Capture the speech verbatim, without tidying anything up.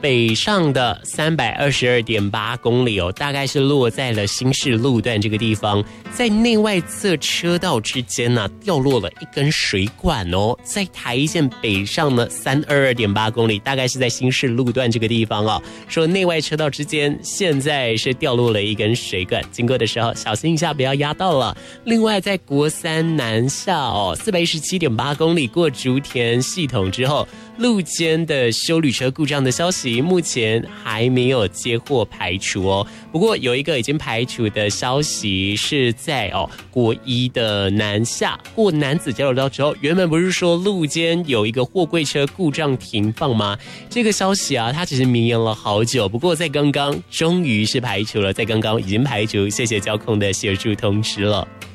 北上的三百二十二点八公里哦，大概是落在了新市路段这个地方，在内外侧车道之间呢、啊、掉落了一根水管哦，在台一线北上呢三百二十二点八公里，大概是在新市路段这个地方哦，说内外车道之间现在是掉落了一根水管，经过的时候小心一下，不要压到了。另外在国三南下哦，四百一十七点八公里过竹田系统之后，路肩的休旅车故障的消息目前还没有接获排除哦。不过有一个已经排除的消息是在哦国一的南下过南子交流道之后，原本不是说路肩有一个货柜车故障停放吗？这个消息啊，它其实绵延了好久，不过在刚刚终于是排除了，在刚刚已经排除，谢谢交控的协助通知了。